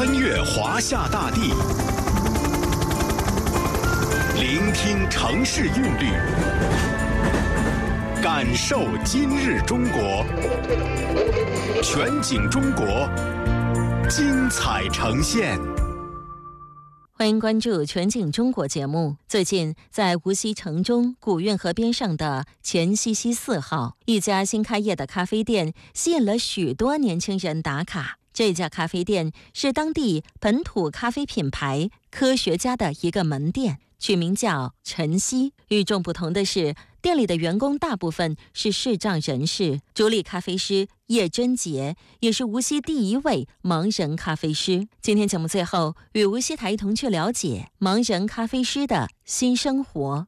穿越华夏大地，聆听城市韵律，感受今日中国。全景中国，精彩呈现。 欢迎关注全景中国节目。最近，在无锡城中古运河边上的钱西西4号，一家新开业的咖啡店吸引了许多年轻人打卡。这家咖啡店是当地本土咖啡品牌科学家的一个门店，取名叫晨曦。与众不同的是，店里的员工大部分是视障人士。主理咖啡师叶真杰也是无锡第一位盲人咖啡师。今天节目最后，与无锡台一同去了解盲人咖啡师的新生活。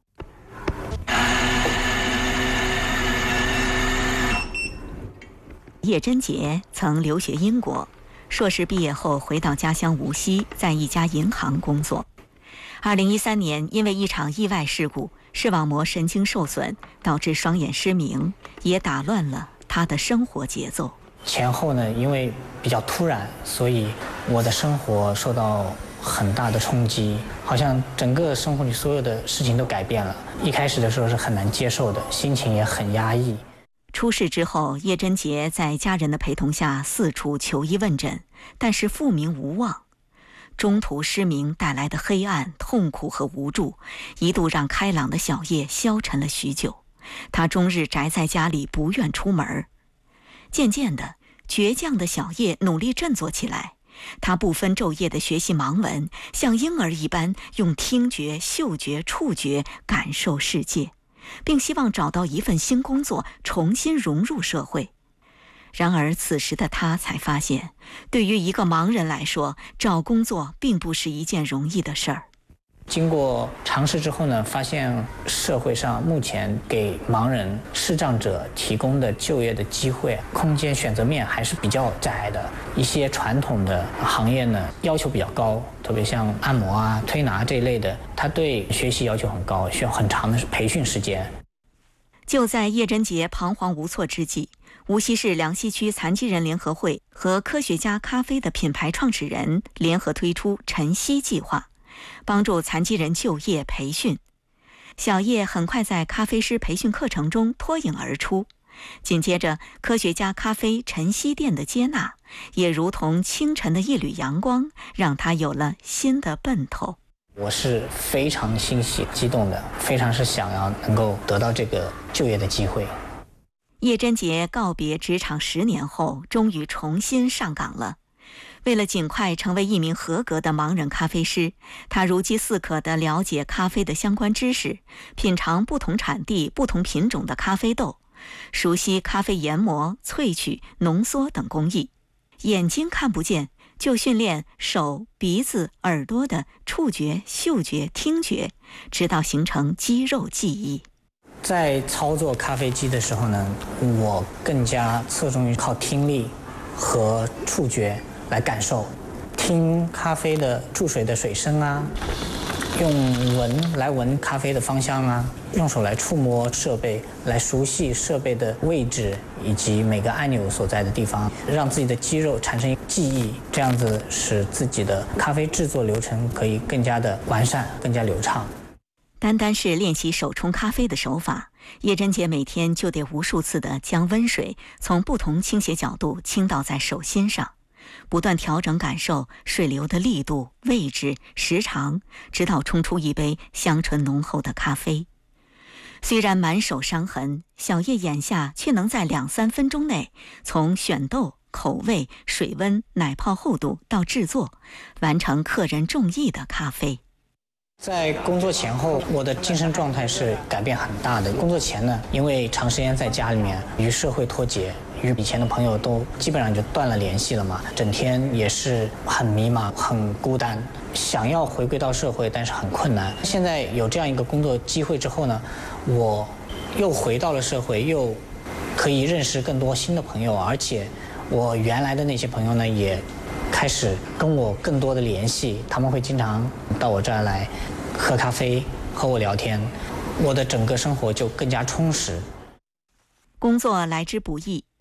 叶真杰曾留学英国，硕士毕业后回到家乡无锡，在一家银行工作。2013年，因为一场意外事故，视网膜神经受损，导致双眼失明，也打乱了他的生活节奏。 前后呢，因为比较突然，所以我的生活受到很大的冲击，好像整个生活里所有的事情都改变了。一开始的时候是很难接受的，心情也很压抑。 出事之后，叶真杰在家人的陪同下四处求医问诊，但是复明无望。中途失明带来的黑暗、痛苦和无助，一度让开朗的小叶消沉了许久。他终日宅在家里，不愿出门。渐渐的，倔强的小叶努力振作起来。他不分昼夜地学习盲文，像婴儿一般用听觉、嗅觉、触觉感受世界，并希望找到一份新工作，重新融入社会。然而此时的他才发现，对于一个盲人来说，找工作并不是一件容易的事儿。 经过尝试之后呢，发现社会上目前给盲人视障者提供的就业的机会空间选择面还是比较窄的。一些传统的行业呢要求比较高，特别像按摩啊、推拿这一类的，它对学习要求很高，需要很长的培训时间。 就在叶真杰彷徨无措之际，无锡市梁溪区残疾人联合会和科学家咖啡的品牌创始人联合推出晨曦计划，帮助残疾人就业培训。小叶很快在咖啡师培训课程中脱颖而出，紧接着科学家咖啡晨曦店的接纳，也如同清晨的一缕阳光，让他有了新的奔头。 我是非常欣喜激动的，非常是想要能够得到这个就业的机会。 叶真杰告别职场10年后，终于重新上岗了。为了尽快成为一名合格的盲人咖啡师，他如饥似渴地了解咖啡的相关知识，品尝不同产地、不同品种的咖啡豆，熟悉咖啡研磨、萃取、浓缩等工艺。眼睛看不见，就训练手、鼻子、耳朵的触觉、嗅觉、听觉，直到形成肌肉记忆。 在操作咖啡机的时候呢，我更加侧重于靠听力和触觉来感受，听咖啡的注水的水声啊，用闻来闻咖啡的芳香啊，用手来触摸设备，来熟悉设备的位置以及每个按钮所在的地方，让自己的肌肉产生记忆，这样子使自己的咖啡制作流程可以更加的完善，更加流畅。 单单是练习手冲咖啡的手法，叶真杰每天就得无数次地将温水从不同倾斜角度倾倒在手心上，不断调整感受水流的力度、位置、时长，直到冲出一杯香醇浓厚的咖啡。虽然满手伤痕，小叶眼下却能在2-3分钟内，从选豆、口味、水温、奶泡厚度到制作，完成客人中意的咖啡。 在工作前后，我的精神状态是改变很大的。工作前呢，因为长时间在家里面与社会脱节，与以前的朋友都基本上就断了联系了嘛，整天也是很迷茫、很孤单，想要回归到社会，但是很困难。现在有这样一个工作机会之后呢，我又回到了社会，又可以认识更多新的朋友，而且我原来的那些朋友呢，也开始跟我更多的联系，他们会经常到我这儿来喝咖啡，和我聊天，我的整个生活就更加充实。 工作来之不易，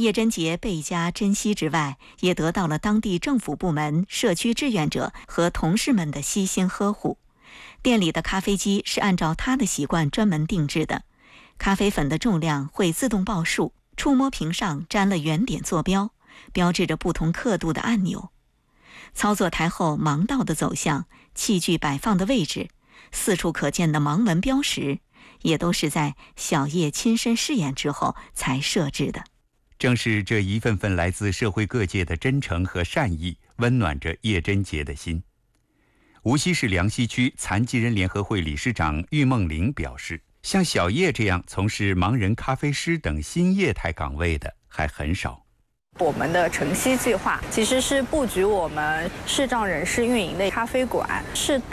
叶真洁倍加珍惜之外，也得到了当地政府部门、社区志愿者和同事们的悉心呵护。店里的咖啡机是按照他的习惯专门定制的，咖啡粉的重量会自动报数，触摸屏上沾了圆点坐标，标志着不同刻度的按钮。操作台后盲道的走向、器具摆放的位置、四处可见的盲文标识，也都是在小叶亲身试验之后才设置的。 正是这一份份来自社会各界的真诚和善意，温暖着叶真洁的心。无锡市梁溪区残疾人联合会理事长郁梦玲表示，像小叶这样从事盲人咖啡师等新业态岗位的还很少。 我们的城西计划其实是布局我们视障人士运营的咖啡馆，是